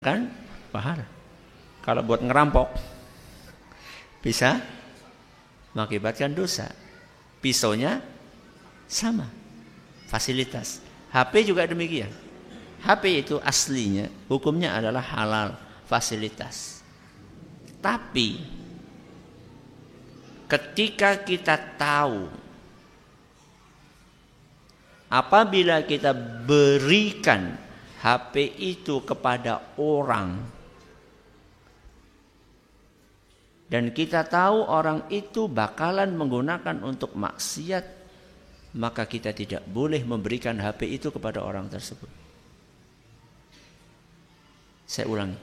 kan pahala. Kalau buat ngerampok bisa mengakibatkan dosa. Pisaunya sama, fasilitas. HP juga demikian. HP itu aslinya hukumnya adalah halal, fasilitas. Tapi ketika kita tahu apabila kita berikan HP itu kepada orang dan kita tahu orang itu bakalan menggunakan untuk maksiat, maka kita tidak boleh memberikan HP itu kepada orang tersebut. Saya ulangi.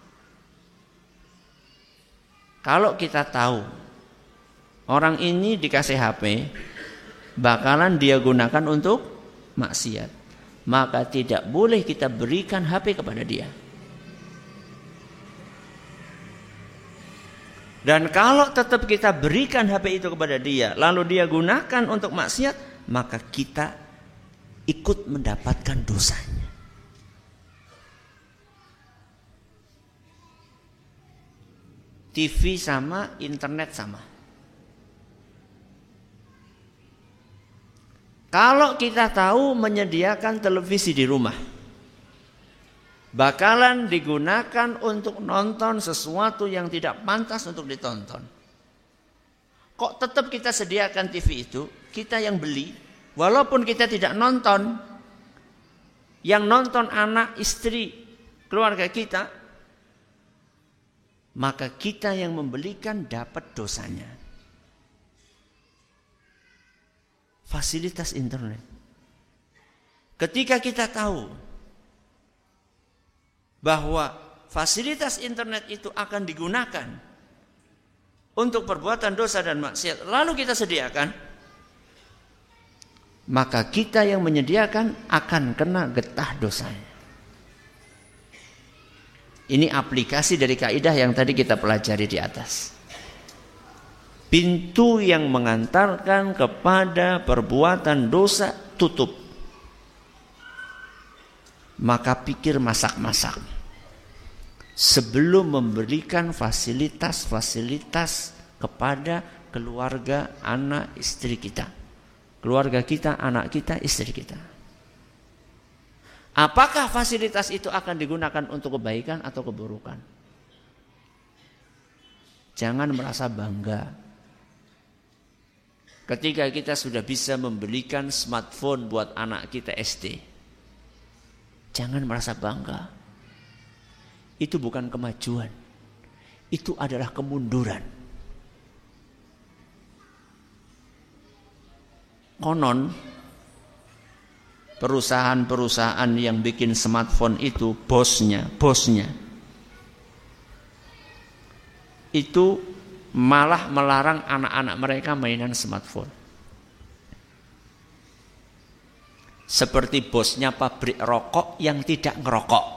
Kalau kita tahu orang ini dikasih HP bakalan dia gunakan untuk maksiat, maka tidak boleh kita berikan HP kepada dia. Dan kalau tetap kita berikan HP itu kepada dia, lalu dia gunakan untuk maksiat, maka kita ikut mendapatkan dosanya. TV sama, internet sama. Kalau kita tahu menyediakan televisi di rumah bakalan digunakan untuk nonton sesuatu yang tidak pantas untuk ditonton, kok tetap kita sediakan TV itu, kita yang beli, walaupun kita tidak nonton, yang nonton anak, istri, keluarga kita, maka kita yang membelikan dapat dosanya. Fasilitas internet. Ketika kita tahu bahwa fasilitas internet itu akan digunakan untuk perbuatan dosa dan maksiat, lalu kita sediakan, maka kita yang menyediakan akan kena getah dosanya. Ini aplikasi dari kaidah yang tadi kita pelajari di atas. Pintu yang mengantarkan kepada perbuatan dosa tutup. Maka pikir masak-masak sebelum memberikan fasilitas-fasilitas kepada keluarga, anak, istri kita. Keluarga kita, anak kita, istri kita. Apakah fasilitas itu akan digunakan untuk kebaikan atau keburukan? Jangan merasa bangga ketika kita sudah bisa membelikan smartphone buat anak kita SD. Jangan merasa bangga. Itu bukan kemajuan. Itu adalah kemunduran. Konon perusahaan-perusahaan yang bikin smartphone itu bosnya itu malah melarang anak-anak mereka mainan smartphone. Seperti bosnya pabrik rokok yang tidak ngerokok.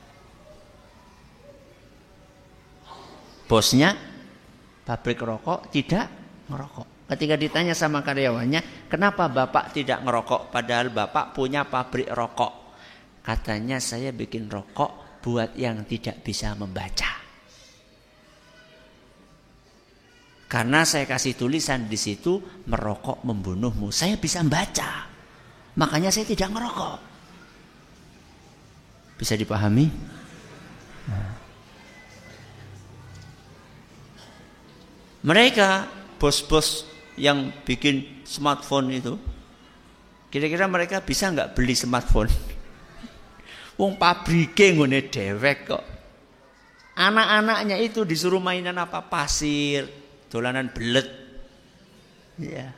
Bosnya pabrik rokok tidak ngerokok. Ketika ditanya sama karyawannya, kenapa bapak tidak ngerokok padahal bapak punya pabrik rokok? Katanya, saya bikin rokok buat yang tidak bisa membaca. Karena saya kasih tulisan di situ, merokok membunuhmu. Saya bisa membaca, makanya saya tidak ngerokok. Bisa dipahami? Mereka bos-bos yang bikin smartphone itu, kira-kira mereka bisa nggak beli smartphone? Wong pabrike ngene dewek kok. Anak-anaknya itu disuruh mainan apa? Pasir, dolanan belet. Ya.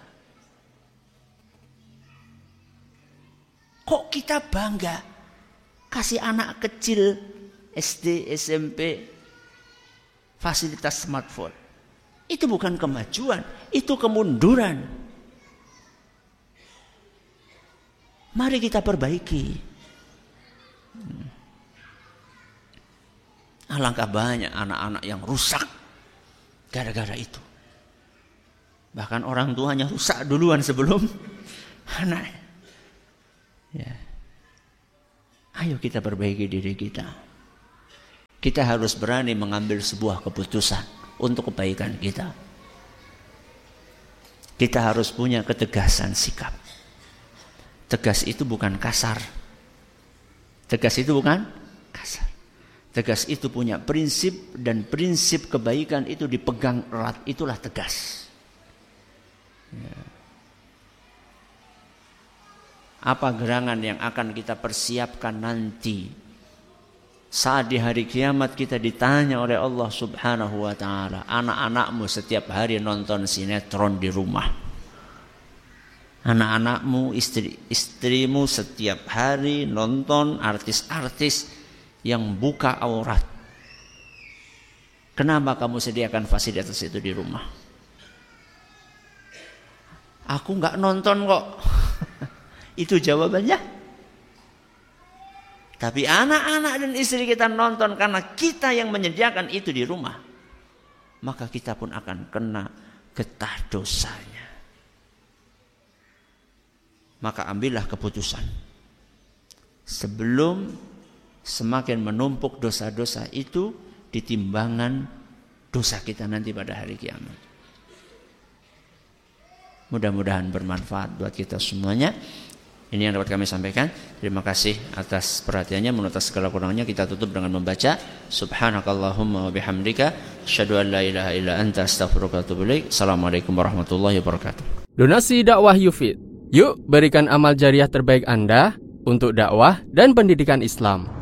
Kok kita bangga kasih anak kecil SD, SMP fasilitas smartphone? Itu bukan kemajuan, itu kemunduran. Mari kita perbaiki. Alangkah banyak anak-anak yang rusak gara-gara itu. Bahkan orang tuanya rusak duluan sebelum anaknya. Ya. Ayo kita perbaiki diri kita. Kita harus berani mengambil sebuah keputusan untuk kebaikan kita. Kita harus punya ketegasan sikap. Tegas itu bukan kasar. Tegas itu bukan kasar. Tegas itu punya prinsip, dan prinsip kebaikan itu dipegang erat. Itulah tegas. Ya. Apa gerangan yang akan kita persiapkan nanti saat di hari kiamat kita ditanya oleh Allah Subhanahu wa ta'ala, anak-anakmu setiap hari nonton sinetron di rumah, anak-anakmu, istrimu setiap hari nonton artis-artis yang buka aurat. Kenapa kamu sediakan fasilitas itu di rumah? Aku nggak nonton kok. Itu jawabannya. Tapi anak-anak dan istri kita nonton karena kita yang menyediakan itu di rumah. Maka kita pun akan kena getah dosanya. Maka ambillah keputusan. Sebelum semakin menumpuk dosa-dosa itu di timbangan dosa kita nanti pada hari kiamat. Mudah-mudahan bermanfaat buat kita semuanya. Ini yang dapat kami sampaikan. Terima kasih atas perhatiannya. Menurut segala kurangnya kita tutup dengan membaca Subhanakallahumma wa bihamdika asyhadu an la ilaha illa anta astaghfiruka wa atubu ilaik. Assalamualaikum warahmatullahi wabarakatuh. Donasi dakwah Yufid. Yuk berikan amal jariah terbaik Anda untuk dakwah dan pendidikan Islam.